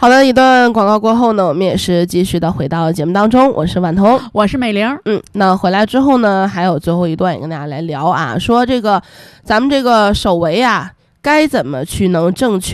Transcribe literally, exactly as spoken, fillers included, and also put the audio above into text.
好的，一段广告过后呢，我们也是继续的回到节目当中，我是婉彤， 我是美玲。 嗯，那回来之后呢，还有最后一段也跟大家来聊啊，说这个咱们这个手围啊，该怎么去能正确